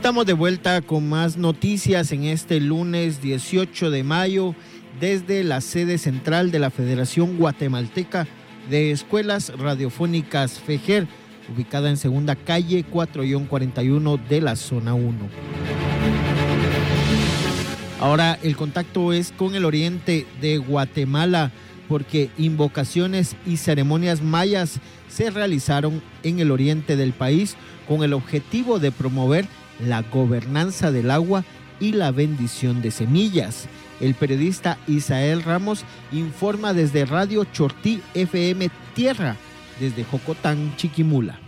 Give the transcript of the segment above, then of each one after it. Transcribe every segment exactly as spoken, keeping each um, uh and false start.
Estamos de vuelta con más noticias en este lunes dieciocho de mayo desde la sede central de la Federación Guatemalteca de Escuelas Radiofónicas FEGER, ubicada en Segunda Calle cuatro cuarenta y uno de la Zona uno. Ahora el contacto es con el oriente de Guatemala, porque invocaciones y ceremonias mayas se realizaron en el oriente del país con el objetivo de promover la gobernanza del agua y la bendición de semillas. El periodista Isael Ramos informa desde Radio Chortí F M Tierra, desde Jocotán, Chiquimula.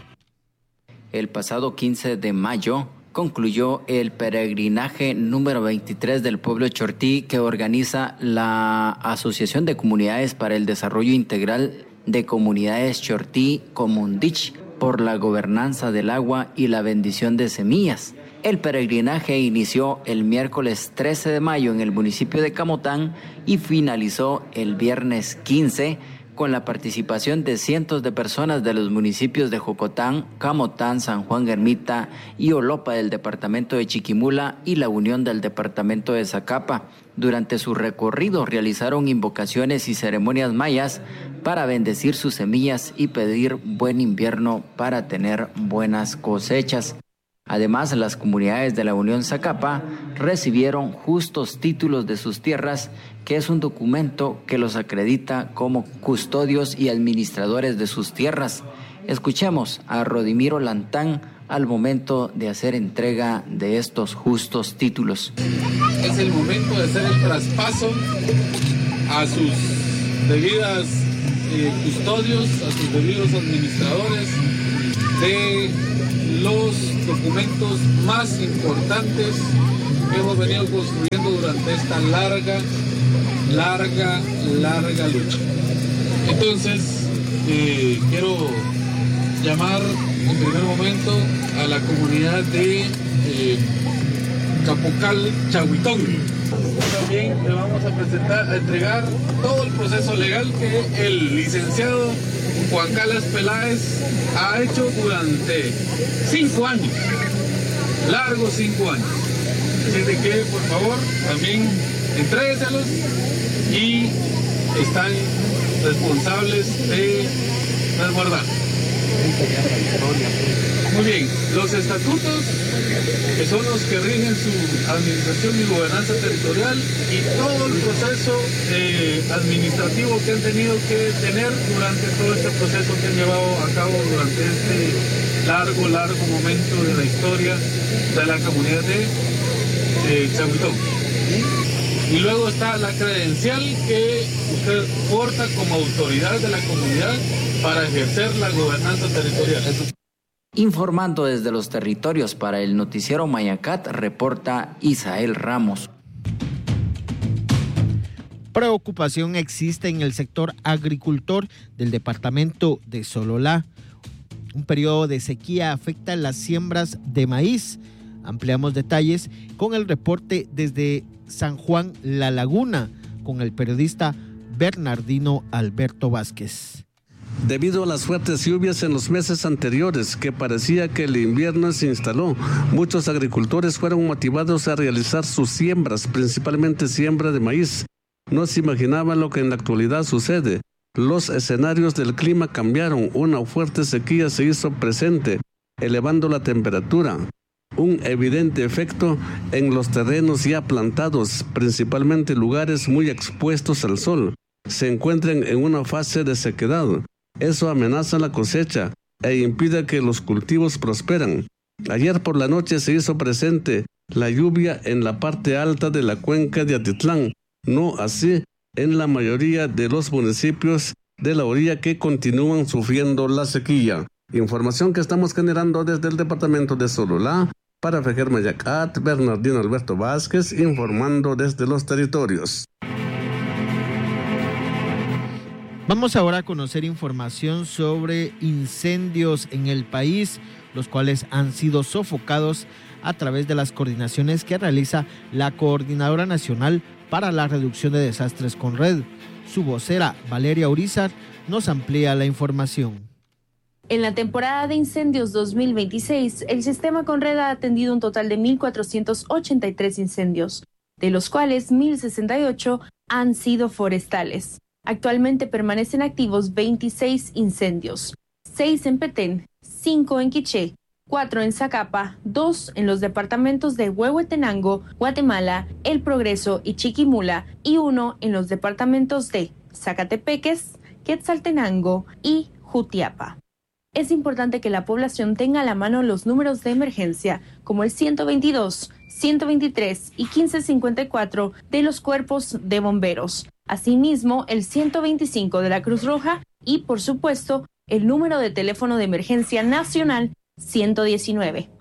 El pasado quince de mayo concluyó el peregrinaje número veintitrés del pueblo Chortí, que organiza la Asociación de Comunidades para el Desarrollo Integral de Comunidades Chortí Comundich por la gobernanza del agua y la bendición de semillas. El peregrinaje inició el miércoles trece de mayo en el municipio de Camotán y finalizó el viernes quince con la participación de cientos de personas de los municipios de Jocotán, Camotán, San Juan Ermita y Olopa del departamento de Chiquimula y La Unión del departamento de Zacapa. Durante su recorrido realizaron invocaciones y ceremonias mayas para bendecir sus semillas y pedir buen invierno para tener buenas cosechas. Además, las comunidades de la Unión Zacapa recibieron justos títulos de sus tierras, que es un documento que los acredita como custodios y administradores de sus tierras. Escuchemos a Rodimiro Lantán al momento de hacer entrega de estos justos títulos. Es el momento de hacer el traspaso a sus debidas eh, custodios, a sus debidos administradores de los documentos más importantes que hemos venido construyendo durante esta larga, larga, larga lucha. Entonces, eh, quiero llamar en primer momento a la comunidad de eh, Capocal Chahuitón. También le vamos a presentar, a entregar todo el proceso legal que el licenciado Juan Carlos Peláez ha hecho durante cinco años, largos cinco años. Así de que, por favor, también entrégueselos y están responsables de resguardar. Muy bien, los estatutos, que son los que rigen su administración y gobernanza territorial, y todo el proceso eh, administrativo que han tenido que tener durante todo este proceso que han llevado a cabo durante este largo, largo momento de la historia de la comunidad de eh, Chahuitón. Y luego está la credencial que usted porta como autoridad de la comunidad para ejercer la gobernanza territorial. Informando desde los territorios para el noticiero Mayacat, reporta Isael Ramos. Preocupación existe en el sector agricultor del departamento de Sololá. Un periodo de sequía afecta las siembras de maíz. Ampliamos detalles con el reporte desde San Juan La Laguna, con el periodista Bernardino Alberto Vázquez. Debido a las fuertes lluvias en los meses anteriores, que parecía que el invierno se instaló, muchos agricultores fueron motivados a realizar sus siembras, principalmente siembra de maíz. No se imaginaban lo que en la actualidad sucede. Los escenarios del clima cambiaron, una fuerte sequía se hizo presente, elevando la temperatura. Un evidente efecto en los terrenos ya plantados, principalmente lugares muy expuestos al sol, se encuentran en una fase de sequedad. Eso amenaza la cosecha e impide que los cultivos prosperan. Ayer por la noche se hizo presente la lluvia en la parte alta de la cuenca de Atitlán, no así en la mayoría de los municipios de la orilla que continúan sufriendo la sequía. Información que estamos generando desde el departamento de Sololá. Para FEGER Mayacat, Bernardino Alberto Vázquez, informando desde los territorios. Vamos ahora a conocer información sobre incendios en el país, los cuales han sido sofocados a través de las coordinaciones que realiza la Coordinadora Nacional para la Reducción de Desastres CONRED. Su vocera, Valeria Urizar, nos amplía la información. En la temporada de incendios dos mil veintiséis, el sistema Conred ha atendido un total de mil cuatrocientos ochenta y tres incendios, de los cuales mil sesenta y ocho han sido forestales. Actualmente permanecen activos veintiséis incendios, seis en Petén, cinco en Quiché, cuatro en Zacapa, dos en los departamentos de Huehuetenango, Guatemala, El Progreso y Chiquimula, y uno en los departamentos de Zacatepeques, Quetzaltenango y Jutiapa. Es importante que la población tenga a la mano los números de emergencia, como el ciento veintidós, ciento veintitrés y quince cincuenta y cuatro de los cuerpos de bomberos. Asimismo, el ciento veinticinco de la Cruz Roja y, por supuesto, el número de teléfono de emergencia nacional ciento diecinueve.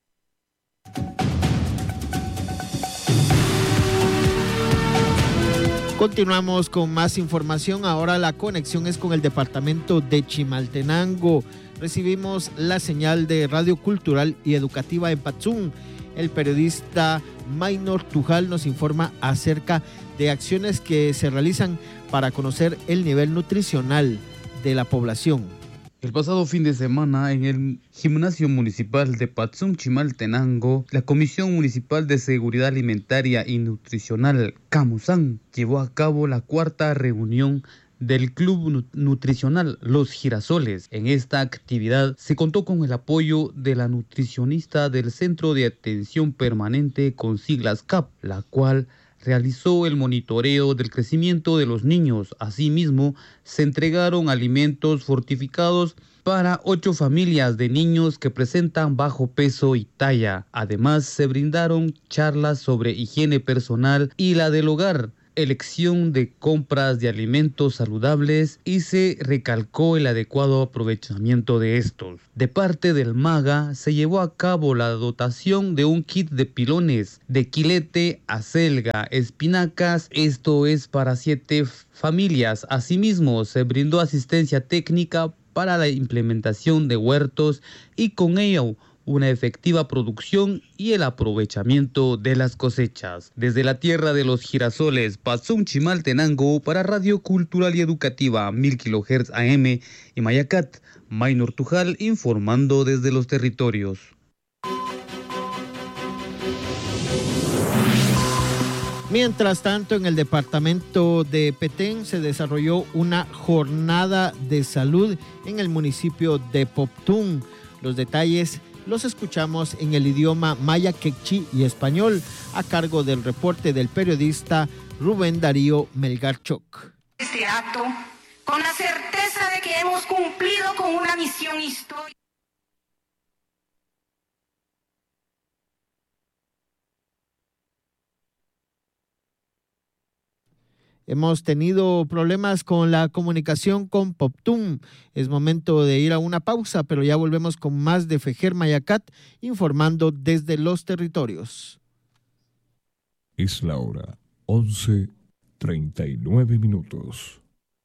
Continuamos con más información. Ahora la conexión es con el departamento de Chimaltenango. Recibimos la señal de Radio Cultural y Educativa en Patzún. El periodista Maynor Tujal nos informa acerca de acciones que se realizan para conocer el nivel nutricional de la población. El pasado fin de semana, en el Gimnasio Municipal de Patzún, Chimaltenango, la Comisión Municipal de Seguridad Alimentaria y Nutricional, Camusán, llevó a cabo la cuarta reunión del Club Nutricional Los Girasoles. En esta actividad se contó con el apoyo de la nutricionista del Centro de Atención Permanente con siglas C A P, la cual realizó el monitoreo del crecimiento de los niños. Asimismo, se entregaron alimentos fortificados para ocho familias de niños que presentan bajo peso y talla. Además, se brindaron charlas sobre higiene personal y la del hogar, elección de compras de alimentos saludables y se recalcó el adecuado aprovechamiento de estos. De parte del MAGA se llevó a cabo la dotación de un kit de pilones de quilete, acelga, espinacas, esto es para siete familias. Asimismo, se brindó asistencia técnica para la implementación de huertos y con ello una efectiva producción y el aprovechamiento de las cosechas. Desde la tierra de los girasoles, Patzún, Chimaltenango, para Radio Cultural y Educativa, mil kilohertz A M y Mayacat, Maynor Tujal informando desde los territorios. Mientras tanto, en el departamento de Petén se desarrolló una jornada de salud en el municipio de Poptún. Los detalles los escuchamos en el idioma maya, quechí y español, a cargo del reporte del periodista Rubén Darío Melgarchuk. Este acto, con la certeza de que hemos cumplido con una misión histórica. Hemos tenido problemas con la comunicación con Poptún. Es momento de ir a una pausa, pero ya volvemos con más de Fejer Mayacat, informando desde los territorios. Es la hora once treinta y nueve minutos.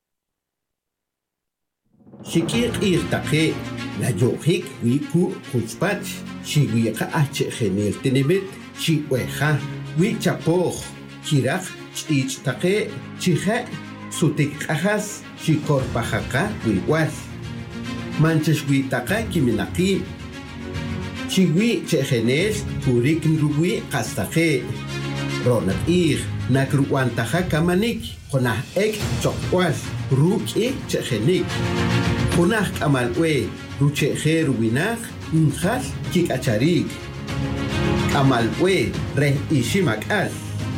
Shikir irtaqe la yohik wiku kuspach shiwiqa ache genel tenebet shiweja wichapoh kirak ich taqe chija sutik ajas shikor pajaka wiwas manchas witaqa kiminaqi chiwi chegenel kurik ruwi qastaqe ronat ir nakruwantaja kamanik qonah ek chokwas ruki chegenik qonah kamalwe rucheje ruwinak unjal kikacharik kamalwe re ishimakal.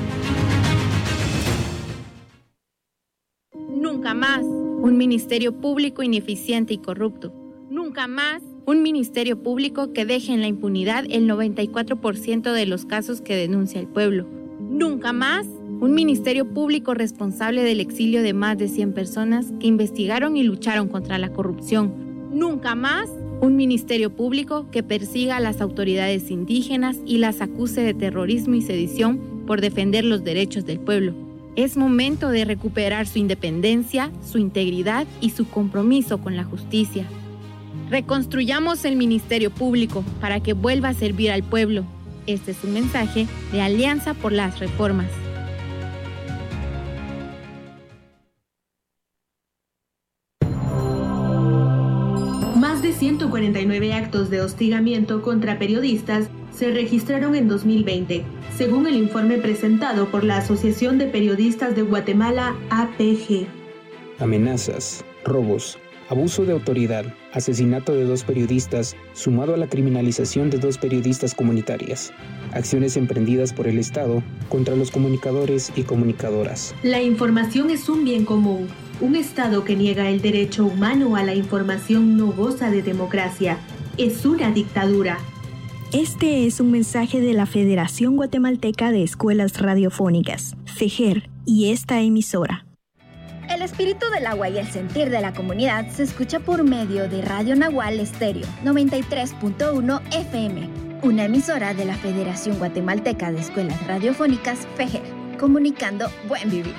Nunca más un ministerio público ineficiente y corrupto. Nunca más un ministerio público que deje en la impunidad el noventa y cuatro por ciento de los casos que denuncia el pueblo. Nunca más un ministerio público responsable del exilio de más de cien personas que investigaron y lucharon contra la corrupción. Nunca más un ministerio público que persiga a las autoridades indígenas y las acuse de terrorismo y sedición por defender los derechos del pueblo. Es momento de recuperar su independencia, su integridad y su compromiso con la justicia. Reconstruyamos el Ministerio Público para que vuelva a servir al pueblo. Este es un mensaje de Alianza por las Reformas. Más de cien ciento cuarenta y nueve actos de hostigamiento contra periodistas se registraron en dos mil veinte, según el informe presentado por la Asociación de Periodistas de Guatemala, A P G. Amenazas, robos, abuso de autoridad, asesinato de dos periodistas, sumado a la criminalización de dos periodistas comunitarias. Acciones emprendidas por el Estado contra los comunicadores y comunicadoras. La información es un bien común. Un Estado que niega el derecho humano a la información no goza de democracia. Es una dictadura. Este es un mensaje de la Federación Guatemalteca de Escuelas Radiofónicas, FEGER, y esta emisora. El espíritu del agua y el sentir de la comunidad se escucha por medio de Radio Nahual Estéreo noventa y tres punto uno F M, una emisora de la Federación Guatemalteca de Escuelas Radiofónicas, FEGER, comunicando buen vivir.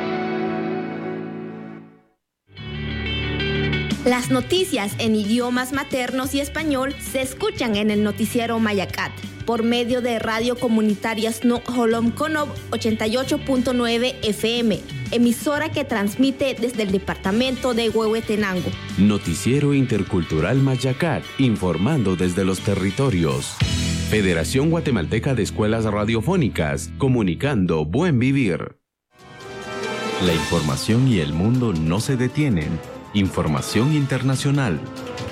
Las noticias en idiomas maternos y español se escuchan en el noticiero Mayacat por medio de Radio Comunitaria Snook Holom Konob ochenta y ocho punto nueve F M, emisora que transmite desde el departamento de Huehuetenango. Noticiero Intercultural Mayacat, informando desde los territorios. Federación Guatemalteca de Escuelas Radiofónicas, comunicando buen vivir. La información y el mundo no se detienen. Información internacional.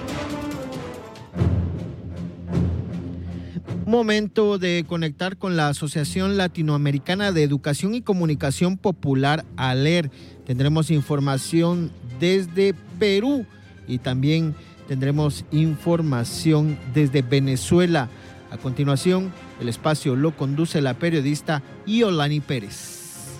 Momento de conectar con la Asociación Latinoamericana de Educación y Comunicación Popular, ALER. Tendremos información desde Perú y también tendremos información desde Venezuela. A continuación, el espacio lo conduce la periodista Iolani Pérez.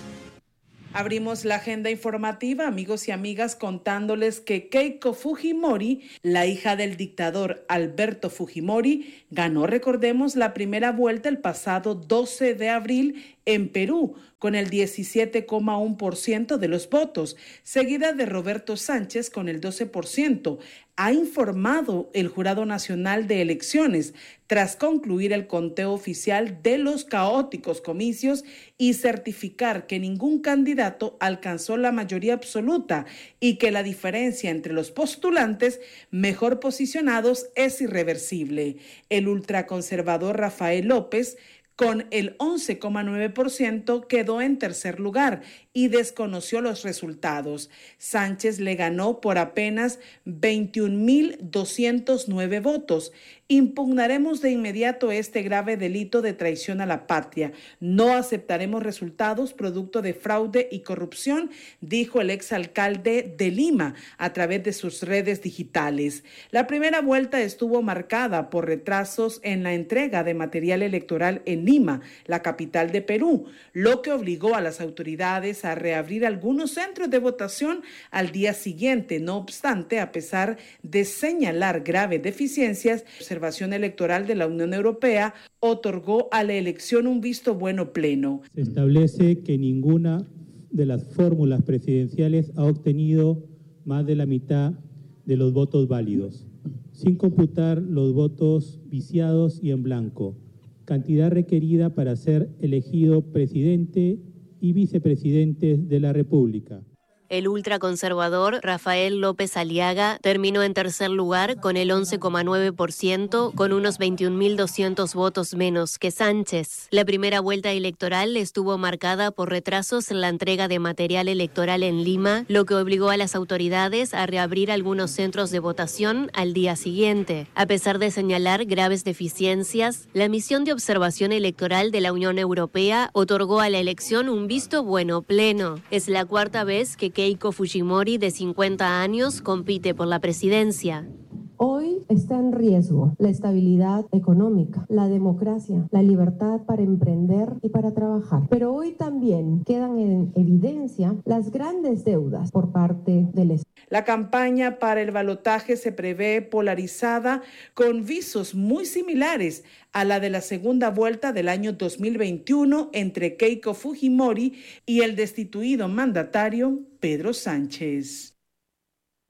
Abrimos la agenda informativa, amigos y amigas, contándoles que Keiko Fujimori, la hija del dictador Alberto Fujimori, ganó, recordemos, la primera vuelta el pasado doce de abril en Perú, con el diecisiete coma uno por ciento de los votos, seguida de Roberto Sánchez con el doce por ciento. Ha informado el Jurado Nacional de Elecciones tras concluir el conteo oficial de los caóticos comicios y certificar que ningún candidato alcanzó la mayoría absoluta y que la diferencia entre los postulantes mejor posicionados es irreversible. El ultraconservador Rafael López, con el once coma nueve por ciento, quedó en tercer lugar y desconoció los resultados. Sánchez le ganó por apenas veintiún mil doscientos nueve votos. Impugnaremos de inmediato este grave delito de traición a la patria. No aceptaremos resultados producto de fraude y corrupción, dijo el exalcalde de Lima a través de sus redes digitales. La primera vuelta estuvo marcada por retrasos en la entrega de material electoral en Lima, la capital de Perú, lo que obligó a las autoridades a reabrir algunos centros de votación al día siguiente. No obstante, a pesar de señalar graves deficiencias, la observación electoral de la Unión Europea otorgó a la elección un visto bueno pleno. Se establece que ninguna de las fórmulas presidenciales ha obtenido más de la mitad de los votos válidos, sin computar los votos viciados y en blanco, cantidad requerida para ser elegido presidente y vicepresidentes de la República. El ultraconservador Rafael López Aliaga terminó en tercer lugar con el once coma nueve por ciento, con unos veintiún mil doscientos votos menos que Sánchez. La primera vuelta electoral estuvo marcada por retrasos en la entrega de material electoral en Lima, lo que obligó a las autoridades a reabrir algunos centros de votación al día siguiente. A pesar de señalar graves deficiencias, la misión de observación electoral de la Unión Europea otorgó a la elección un visto bueno pleno. Es la cuarta vez que Keiko Fujimori, de cincuenta años, compite por la presidencia. Hoy está en riesgo la estabilidad económica, la democracia, la libertad para emprender y para trabajar. Pero hoy también quedan en evidencia las grandes deudas por parte del Estado. La campaña para el balotaje se prevé polarizada, con visos muy similares a la de la segunda vuelta del año dos mil veintiuno entre Keiko Fujimori y el destituido mandatario Pedro Sánchez.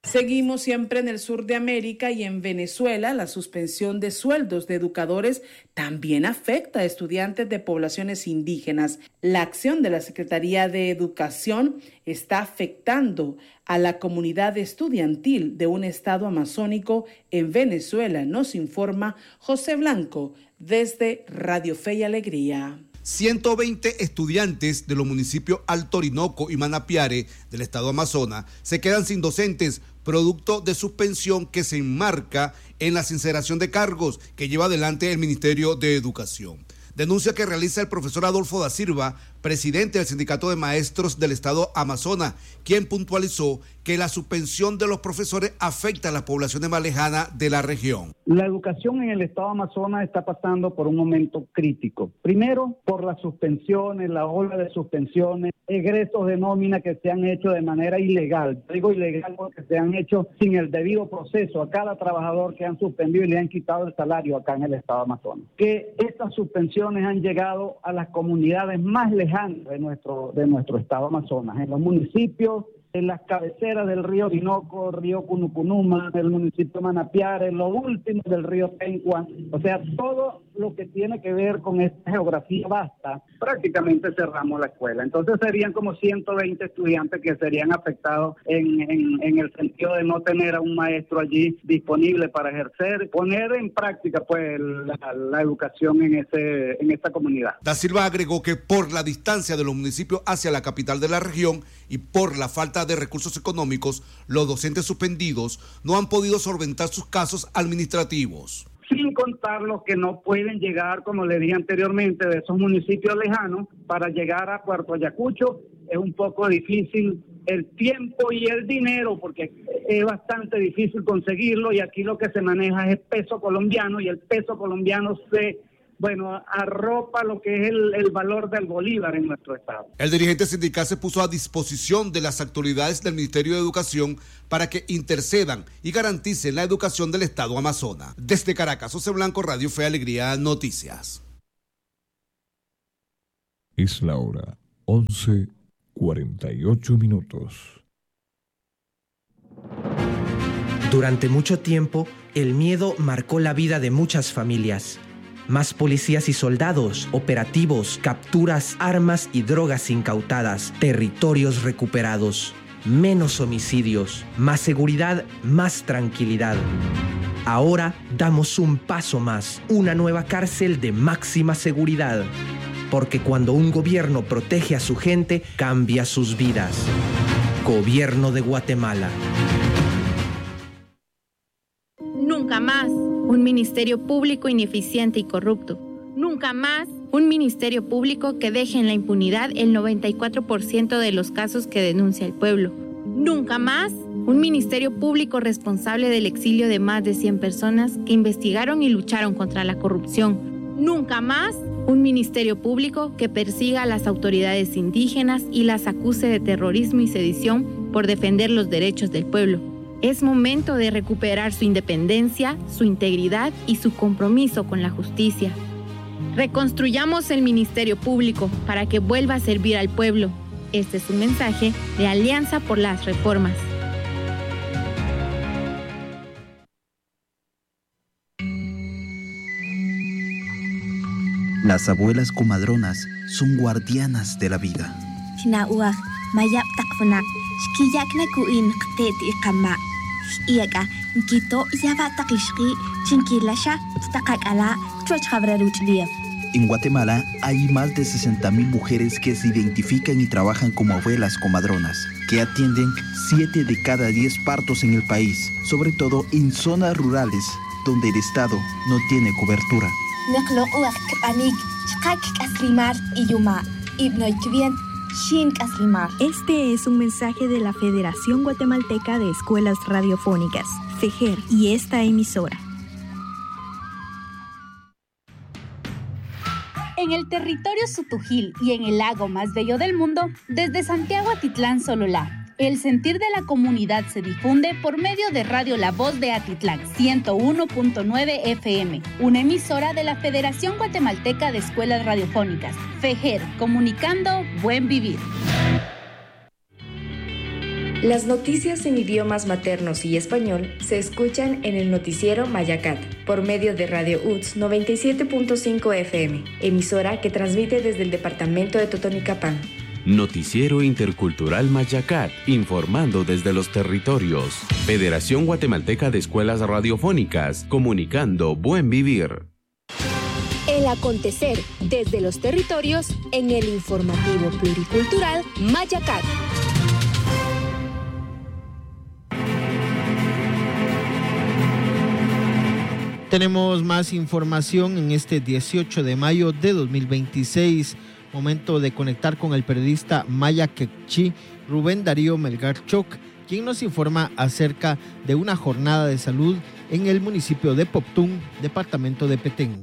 Seguimos siempre en el sur de América y en Venezuela. La suspensión de sueldos de educadores también afecta a estudiantes de poblaciones indígenas. La acción de la Secretaría de Educación está afectando a la comunidad estudiantil de un estado amazónico en Venezuela, nos informa José Blanco desde Radio Fe y Alegría. ciento veinte estudiantes de los municipios Alto Orinoco y Manapiare del estado Amazonas se quedan sin docentes, producto de suspensión que se enmarca en la sinceración de cargos que lleva adelante el Ministerio de Educación. Denuncia que realiza el profesor Adolfo da Silva, presidente del Sindicato de Maestros del Estado Amazonas, quien puntualizó que la suspensión de los profesores afecta a las poblaciones más lejanas de la región. La educación en el Estado Amazonas está pasando por un momento crítico. Primero, por las suspensiones, la ola de suspensiones, egresos de nómina que se han hecho de manera ilegal. Digo ilegal porque se han hecho sin el debido proceso a cada trabajador que han suspendido y le han quitado el salario acá en el Estado Amazonas. Que estas suspensiones han llegado a las comunidades más lejanas de nuestro, de nuestro Estado Amazonas, en los municipios, en las cabeceras del río Orinoco, río Cunucunuma, el municipio de Manapiare, lo último del río Pencua, o sea, todo lo que tiene que ver con esta geografía vasta, prácticamente cerramos la escuela. Entonces serían como ciento veinte estudiantes que serían afectados en, en, en el sentido de no tener a un maestro allí disponible para ejercer, poner en práctica pues la, la educación en ese en esta comunidad. Da Silva agregó que por la distancia de los municipios hacia la capital de la región y por la falta de recursos económicos, los docentes suspendidos no han podido solventar sus casos administrativos. Sin contar los que no pueden llegar, como le dije anteriormente, de esos municipios lejanos, para llegar a Puerto Ayacucho es un poco difícil el tiempo y el dinero, porque es bastante difícil conseguirlo, y aquí lo que se maneja es peso colombiano, y el peso colombiano se... bueno, arropa lo que es el, el valor del bolívar en nuestro estado. El dirigente sindical se puso a disposición de las autoridades del Ministerio de Educación para que intercedan y garanticen la educación del estado Amazonas. Desde Caracas, José Blanco, Radio Fe Alegría, Noticias. Es la hora once cuarenta y ocho minutos. Durante mucho tiempo, el miedo marcó la vida de muchas familias. Más policías y soldados, operativos, capturas, armas y drogas incautadas, territorios recuperados, menos homicidios, más seguridad, más tranquilidad. Ahora damos un paso más, una nueva cárcel de máxima seguridad. Porque cuando un gobierno protege a su gente, cambia sus vidas. Gobierno de Guatemala. Nunca más un ministerio público ineficiente y corrupto. Nunca más un ministerio público que deje en la impunidad el noventa y cuatro por ciento de los casos que denuncia el pueblo. Nunca más un ministerio público responsable del exilio de más de cien personas que investigaron y lucharon contra la corrupción. Nunca más un ministerio público que persiga a las autoridades indígenas y las acuse de terrorismo y sedición por defender los derechos del pueblo. Es momento de recuperar su independencia, su integridad y su compromiso con la justicia. Reconstruyamos el Ministerio Público para que vuelva a servir al pueblo. Este es un mensaje de Alianza por las Reformas. Las abuelas comadronas son guardianas de la vida. En Guatemala hay más de sesenta mil mujeres que se identifican y trabajan como abuelas comadronas, que atienden siete de cada diez partos en el país, sobre todo en zonas rurales donde el Estado no tiene cobertura. Este es un mensaje de la Federación Guatemalteca de Escuelas Radiofónicas, FEJER, y esta emisora. En el territorio Sutujil y en el lago más bello del mundo, desde Santiago Atitlán Sololá, el sentir de la comunidad se difunde por medio de Radio La Voz de Atitlán, ciento uno punto nueve F M, una emisora de la Federación Guatemalteca de Escuelas Radiofónicas, FEJER, comunicando buen vivir. Las noticias en idiomas maternos y español se escuchan en el noticiero Mayacat por medio de Radio U T S noventa y siete punto cinco F M, emisora que transmite desde el departamento de Totonicapán. Noticiero Intercultural Mayacat, informando desde los territorios. Federación Guatemalteca de Escuelas Radiofónicas, comunicando buen vivir. El acontecer desde los territorios en el informativo pluricultural Mayacat. Tenemos más información en este dieciocho de mayo de dos mil veintiséis. Momento de conectar con el periodista maya quechí Rubén Darío Melgar Choc, quien nos informa acerca de una jornada de salud en el municipio de Poptún, departamento de Petén.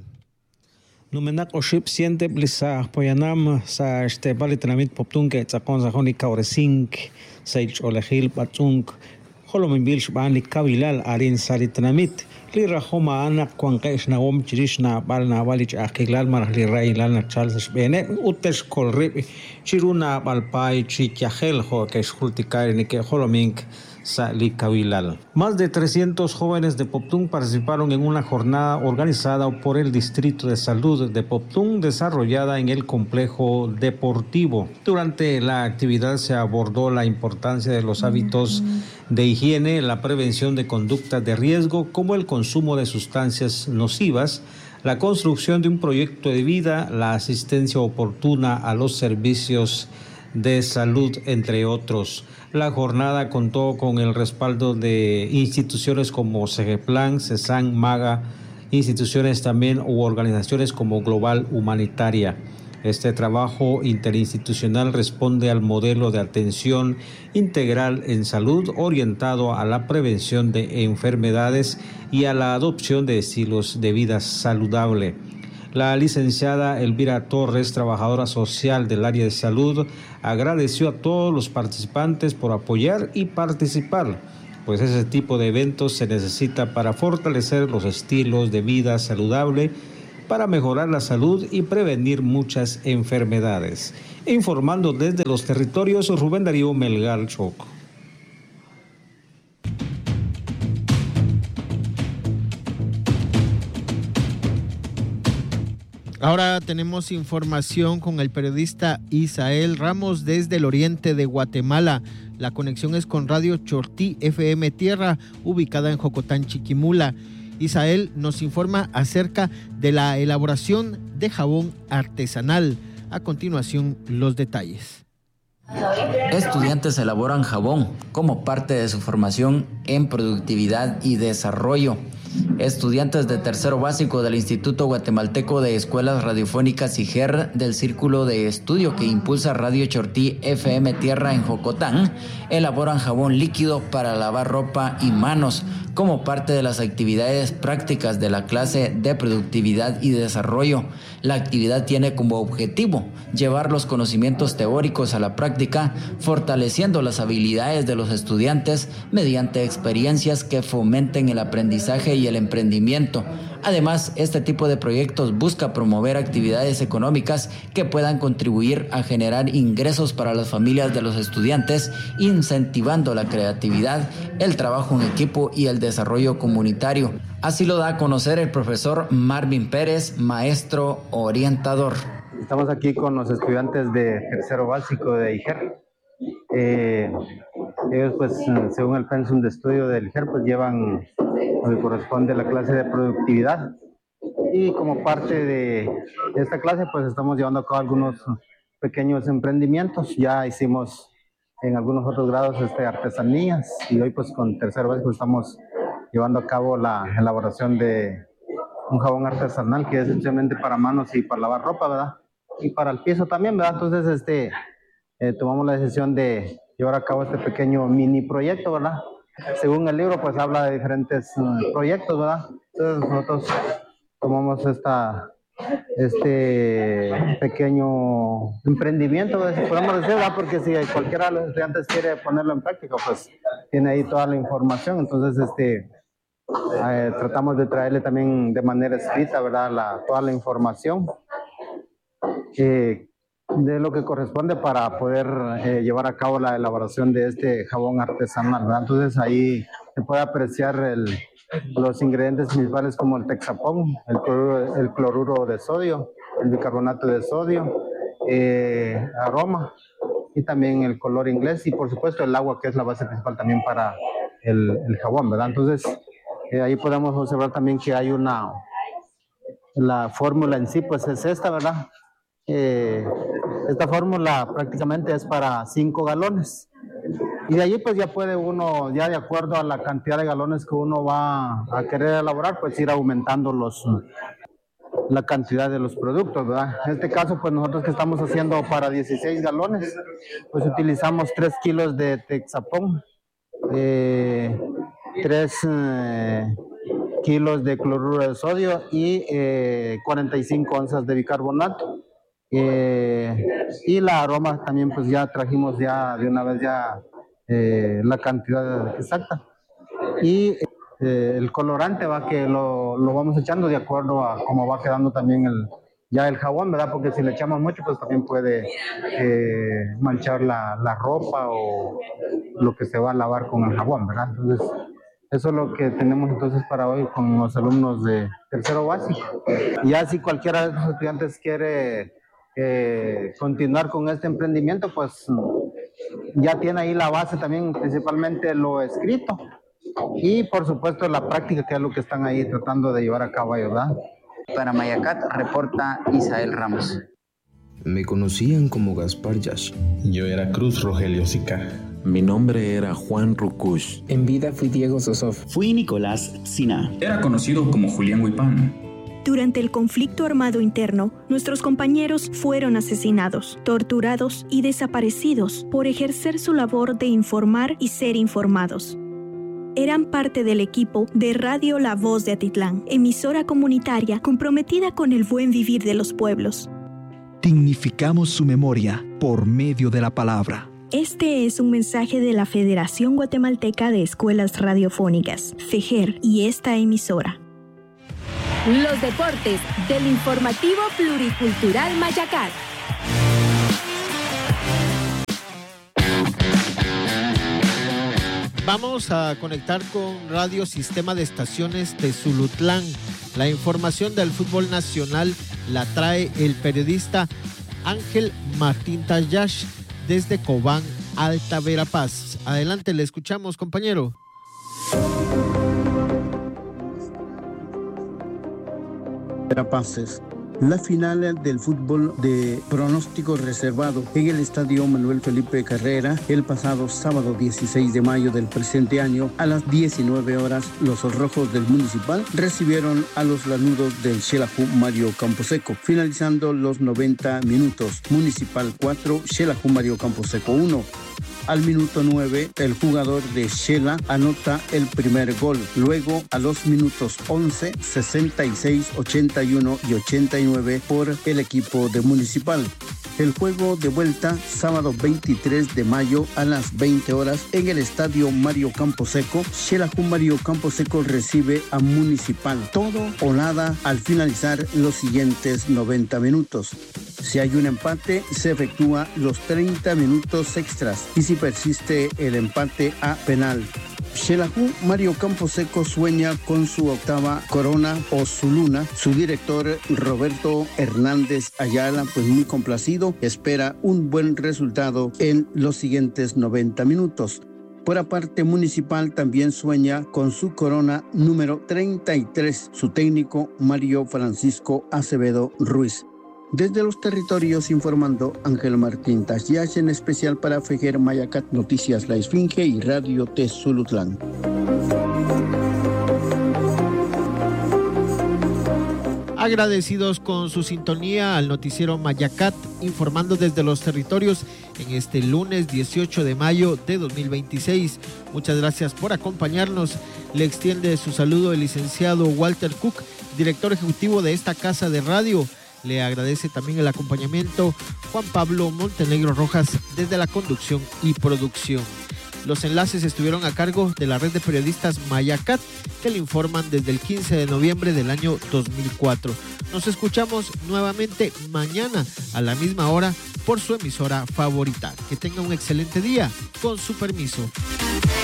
Numenak oship siente blisa poyanam sa este balitramit Poptún que tsakon sa honi kauresink sa ich olehil patunk holomimbil shbani kabilal arin saritramit lira homa anak kwankesh na om chirishna balna balich akiglal marah lira ilal na charles bene utesh kolrib chiruna balpai chikyahel ho que shultikar ni que holomink sa likabilal. Más de trescientos jóvenes de Poptún participaron en una jornada organizada por el Distrito de Salud de Poptún desarrollada en el complejo deportivo. Durante la actividad se abordó la importancia de los hábitos de higiene, la prevención de conductas de riesgo como el consumo de sustancias nocivas, la construcción de un proyecto de vida, la asistencia oportuna a los servicios de salud, entre otros. La jornada contó con el respaldo de instituciones como Segeplan, CESAN, MAGA, instituciones también u organizaciones como Global Humanitaria. Este trabajo interinstitucional responde al modelo de atención integral en salud orientado a la prevención de enfermedades y a la adopción de estilos de vida saludable. La licenciada Elvira Torres, trabajadora social del área de salud, agradeció a todos los participantes por apoyar y participar, pues ese tipo de eventos se necesita para fortalecer los estilos de vida saludable, para mejorar la salud y prevenir muchas enfermedades. Informando desde los territorios, Rubén Darío Melgar Choc. Ahora tenemos información con el periodista Isael Ramos desde el oriente de Guatemala. La conexión es con Radio Chortí F M Tierra, ubicada en Jocotán, Chiquimula. Isael nos informa acerca de la elaboración de jabón artesanal. A continuación, los detalles. Estudiantes elaboran jabón como parte de su formación en productividad y desarrollo. Estudiantes de tercero básico del Instituto Guatemalteco de Escuelas Radiofónicas I G E R del Círculo de Estudio que impulsa Radio Chortí F M Tierra en Jocotán elaboran jabón líquido para lavar ropa y manos como parte de las actividades prácticas de la clase de productividad y desarrollo. La actividad tiene como objetivo llevar los conocimientos teóricos a la práctica, fortaleciendo las habilidades de los estudiantes mediante experiencias que fomenten el aprendizaje y el emprendimiento. Además, este tipo de proyectos busca promover actividades económicas que puedan contribuir a generar ingresos para las familias de los estudiantes, incentivando la creatividad, el trabajo en equipo y el desarrollo comunitario. Así lo da a conocer el profesor Marvin Pérez, maestro orientador. Estamos aquí con los estudiantes de tercero básico de I G E R. Eh, ellos, pues, según el pensum de estudio del I G E R, pues llevan lo que corresponde a la clase de productividad. Y como parte de esta clase, pues estamos llevando a cabo algunos pequeños emprendimientos. Ya hicimos en algunos otros grados este, artesanías, y hoy, pues, con tercero básico estamos llevando a cabo la elaboración de un jabón artesanal que es especialmente para manos y para lavar ropa, ¿verdad? Y para el piso también, ¿verdad? Entonces, este, eh, tomamos la decisión de llevar a cabo este pequeño mini proyecto, ¿verdad? Según el libro, pues habla de diferentes uh, proyectos, ¿verdad? Entonces nosotros tomamos esta, este pequeño emprendimiento, podemos decir, ¿verdad? Porque si cualquiera de los estudiantes quiere ponerlo en práctica, pues tiene ahí toda la información. Entonces, este, eh, tratamos de traerle también de manera escrita, ¿verdad? La, toda la información. Eh, de lo que corresponde para poder eh, llevar a cabo la elaboración de este jabón artesanal, ¿verdad? Entonces ahí se puede apreciar el, los ingredientes principales como el texapón, el cloruro, el cloruro de sodio, el bicarbonato de sodio, eh, aroma y también el color inglés y por supuesto el agua, que es la base principal también para el, el jabón, ¿verdad? Entonces eh, ahí podemos observar también que hay una, la fórmula en sí pues es esta, ¿verdad? Eh, esta fórmula prácticamente es para cinco galones y de allí pues ya puede uno, ya de acuerdo a la cantidad de galones que uno va a querer elaborar, pues ir aumentando los, la cantidad de los productos, ¿verdad? En este caso pues nosotros que estamos haciendo para dieciséis galones, pues utilizamos tres kilos de texapón, eh, tres eh, kilos de cloruro de sodio y eh, cuarenta y cinco onzas de bicarbonato. Eh, y la aroma también pues ya trajimos ya de una vez ya eh, la cantidad exacta y eh, el colorante va que lo, lo vamos echando de acuerdo a cómo va quedando también el, ya el jabón, ¿verdad? Porque si le echamos mucho pues también puede eh, manchar la, la ropa o lo que se va a lavar con el jabón, ¿verdad? Entonces eso es lo que tenemos entonces para hoy con los alumnos de tercero básico. Y ya si cualquiera de los estudiantes quiere Eh, continuar con este emprendimiento, pues ya tiene ahí la base también, principalmente lo escrito y por supuesto la práctica, que es lo que están ahí tratando de llevar a cabo, ¿verdad? Para Mayacat reporta Isael Ramos. Me conocían como Gaspar Yash. Yo era Cruz Rogelio Sica. Mi nombre era Juan Rucush. En vida fui Diego Sosov. Fui Nicolás Sina. Era conocido como Julián Huipán. Durante el conflicto armado interno, nuestros compañeros fueron asesinados, torturados y desaparecidos por ejercer su labor de informar y ser informados. Eran parte del equipo de Radio La Voz de Atitlán, emisora comunitaria comprometida con el buen vivir de los pueblos. Dignificamos su memoria por medio de la palabra. Este es un mensaje de la Federación Guatemalteca de Escuelas Radiofónicas, FEGER, y esta emisora. Los deportes del informativo pluricultural Mayacat. Vamos a conectar con Radio Sistema de Estaciones de Zulutlán. La información del fútbol nacional la trae el periodista Ángel Martín Tayash desde Cobán, Alta Verapaz. Adelante, le escuchamos, compañero. Verapaces. La final del fútbol de pronóstico reservado en el Estadio Manuel Felipe Carrera el pasado sábado dieciséis de mayo del presente año a las diecinueve horas, los rojos del Municipal recibieron a los lanudos del Xelajú Mario Camposeco, finalizando los noventa minutos. Municipal cuatro, Xelajú Mario Camposeco uno. Al minuto nueve, el jugador de Xela anota el primer gol. Luego, a los minutos once, sesenta y seis, ochenta y uno y ochenta y nueve por el equipo de Municipal. El juego de vuelta, sábado veintitrés de mayo a las veinte horas en el Estadio Mario Camposeco. Xelajú Mario Camposeco recibe a Municipal. Todo o nada al finalizar los siguientes noventa minutos. Si hay un empate, se efectúa los treinta minutos extras y si persiste el empate a penal. Xelajú Mario Camposeco sueña con su octava corona o su luna. Su director Roberto Hernández Ayala, pues muy complacido, espera un buen resultado en los siguientes noventa minutos. Por aparte, Municipal también sueña con su corona número treinta y tres, su técnico Mario Francisco Acevedo Ruiz. Desde los territorios informando Ángel Martín Tayash, en especial para FEGER Mayacat, Noticias La Esfinge y Radio T Zulutlán. Agradecidos con su sintonía al noticiero Mayacat, informando desde los territorios en este lunes dieciocho de mayo de dos mil veintiséis. Muchas gracias por acompañarnos. Le extiende su saludo el licenciado Walter Cook, director ejecutivo de esta casa de radio. Le agradece también el acompañamiento Juan Pablo Montenegro Rojas desde la conducción y producción. Los enlaces estuvieron a cargo de la red de periodistas Mayacat, que le informan desde el quince de noviembre del año dos mil cuatro. Nos escuchamos nuevamente mañana a la misma hora por su emisora favorita. Que tenga un excelente día. Con su permiso.